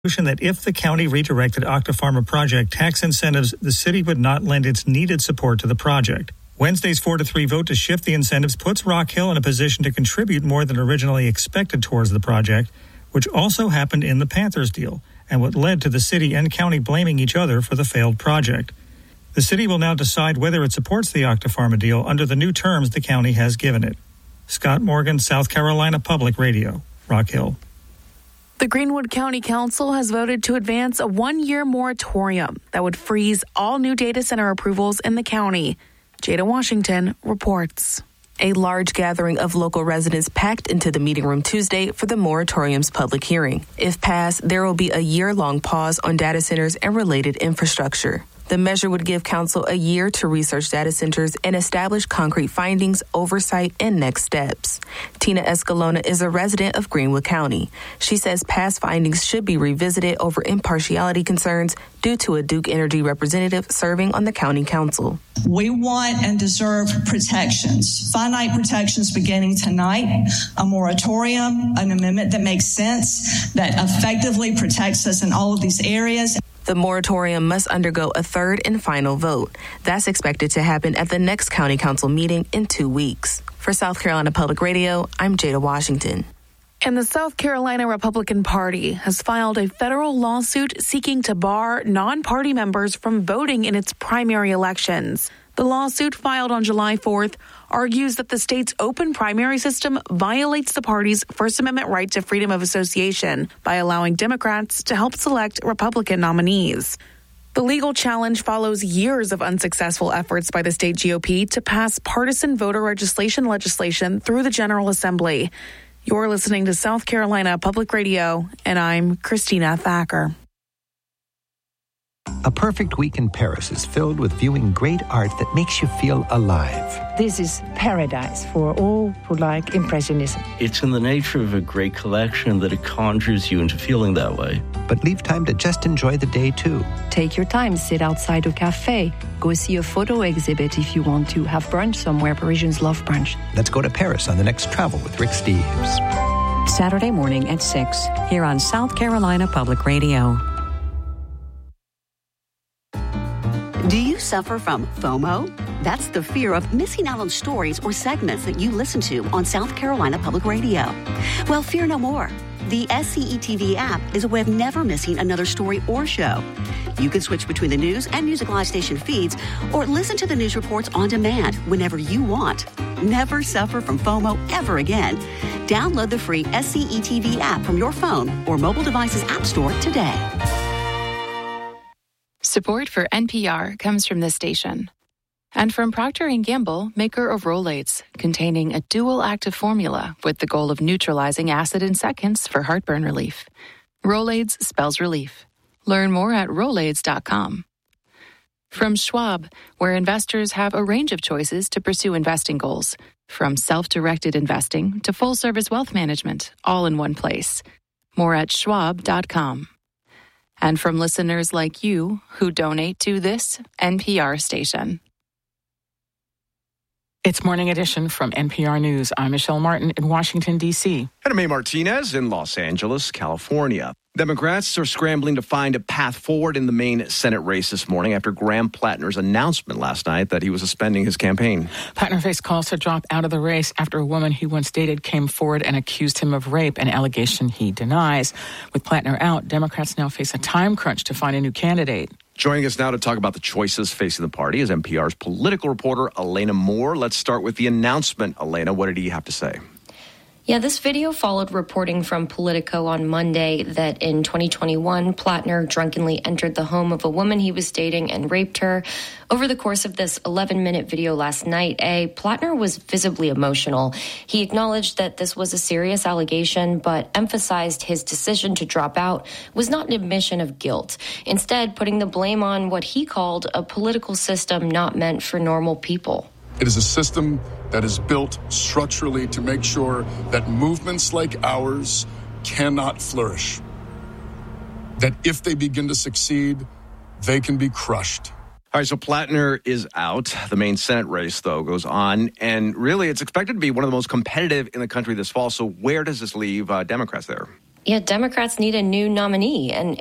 that if the county redirected Octapharma project tax incentives, the city would not lend its needed support to the project. Wednesday's 4-3 vote to shift the incentives puts Rock Hill in a position to contribute more than originally expected towards the project, which also happened in the Panthers deal, and what led to the city and county blaming each other for the failed project. The city will now decide whether it supports the Octapharma deal under the new terms the county has given it. Scott Morgan, South Carolina Public Radio, Rock Hill. The Greenwood County Council has voted to advance a one-year moratorium that would freeze all new data center approvals in the county. Jada Washington reports. A large gathering of local residents packed into the meeting room Tuesday for the moratorium's public hearing. If passed, there will be a year-long pause on data centers and related infrastructure. The measure would give council a year to research data centers and establish concrete findings, oversight, and next steps. Tina Escalona is a resident of Greenwood County. She says past findings should be revisited over impartiality concerns due to a Duke Energy representative serving on the county council. We want and deserve protections, finite protections beginning tonight, a moratorium, an amendment that makes sense, that effectively protects us in all of these areas. The moratorium must undergo a third and final vote. That's expected to happen at the next county council meeting in 2 weeks. For South Carolina Public Radio, I'm Jada Washington. And the South Carolina Republican Party has filed a federal lawsuit seeking to bar non-party members from voting in its primary elections. The lawsuit, filed on July 4th, argues that the state's open primary system violates the party's First Amendment right to freedom of association by allowing Democrats to help select Republican nominees. The legal challenge follows years of unsuccessful efforts by the state GOP to pass partisan voter legislation through the General Assembly. You're listening to South Carolina Public Radio, and I'm Christina Thacker. A perfect week in Paris is filled with viewing great art that makes you feel alive. This is paradise for all who like Impressionism. It's in the nature of a great collection that it conjures you into feeling that way. But leave time to just enjoy the day, too. Take your time, sit outside a cafe, go see a photo exhibit if you want to, have brunch somewhere. Parisians love brunch. Let's go to Paris on the next Travel with Rick Steves. Saturday morning at 6, here on South Carolina Public Radio. Do you suffer from FOMO? That's the fear of missing out on stories or segments that you listen to on South Carolina Public Radio. Well, fear no more. The SCETV app is a way of never missing another story or show. You can switch between the news and Music Live station feeds or listen to the news reports on demand whenever you want. Never suffer from FOMO ever again. Download the free SCETV app from your phone or mobile device's app store today. Support for NPR comes from this station and from Procter & Gamble, maker of Rolaids, containing a dual active formula with the goal of neutralizing acid in seconds for heartburn relief. Rolaids spells relief. Learn more at Rolaids.com. From Schwab, where investors have a range of choices to pursue investing goals, from self-directed investing to full-service wealth management, all in one place. More at Schwab.com. And from listeners like you who donate to this NPR station. It's Morning Edition from NPR News. I'm Michelle Martin in Washington, D.C. And May Martinez in Los Angeles, California. Democrats are scrambling to find a path forward in the Maine Senate race this morning after Graham Plattner's announcement last night that he was suspending his campaign. Plattner faced calls to drop out of the race after a woman he once dated came forward and accused him of rape, an allegation he denies. With Plattner out, Democrats now face a time crunch to find a new candidate. Joining us now to talk about the choices facing the party is NPR's political reporter, Elena Moore. Let's start with the announcement. Elena, what did he have to say? Yeah, this video followed reporting from Politico on Monday that in 2021, Plattner drunkenly entered the home of a woman he was dating and raped her. Over the course of this 11-minute video last night, Plattner was visibly emotional. He acknowledged that this was a serious allegation, but emphasized his decision to drop out was not an admission of guilt, instead putting the blame on what he called a political system not meant for normal people. It is a system that is built structurally to make sure that movements like ours cannot flourish. That if they begin to succeed, they can be crushed. All right, so Plattner is out. The Maine Senate race, though, goes on. And really, it's expected to be one of the most competitive in the country this fall. So where does this leave Democrats there? Yeah, Democrats need a new nominee. And